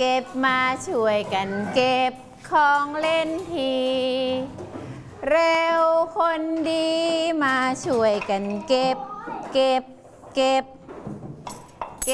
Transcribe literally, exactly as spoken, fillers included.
เก็บมาช่วยกันเก็บของเล่นทีเร็วคนดีมาช่วยกันเก็บเก็บเก็บ